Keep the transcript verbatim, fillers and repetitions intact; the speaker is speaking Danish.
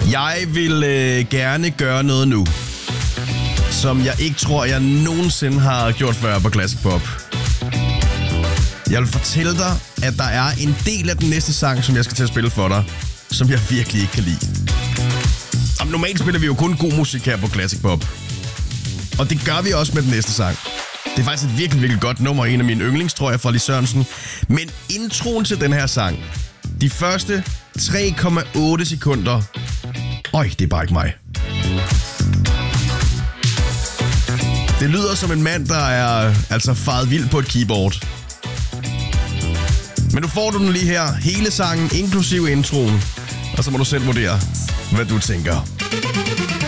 Jeg vil øh, gerne gøre noget nu, som jeg ikke tror, jeg nogensinde har gjort før på Classic Pop. Jeg vil fortælle dig, at der er en del af den næste sang, som jeg skal til at spille for dig, som jeg virkelig ikke kan lide. Jamen, normalt spiller vi jo kun god musik her på Classic Pop. Og det gør vi også med den næste sang. Det er faktisk et virkelig, virkelig godt nummer. En af mine yndlings, tror jeg, fra Lis Sørensen. Men introen til den her sang, de første tre komma otte sekunder, øj, det er bare ikke mig. Det lyder som en mand, der er altså faret vild på et keyboard. Men nu får du den lige her. Hele sangen, inklusive introen. Og så må du selv vurdere, hvad du tænker.